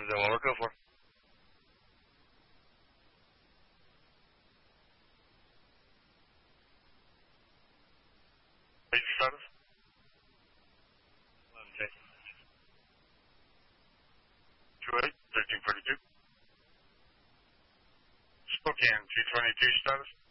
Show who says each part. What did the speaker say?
Speaker 1: that what we're good for? Major status? 11K. 28, 1342. Spokane, 222 status?